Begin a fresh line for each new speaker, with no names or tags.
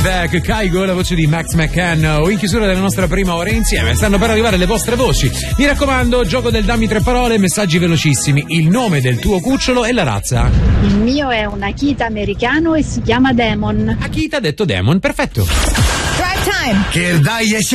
Caigo, la voce di Max McCann, in chiusura della nostra prima ora insieme. Stanno per arrivare le vostre voci. Mi raccomando, gioco del dammi 3 parole, messaggi velocissimi, il nome del tuo cucciolo e la razza.
Il mio è un Akita americano e si chiama Demon.
Akita detto Demon, perfetto.
Drive time.
Che dai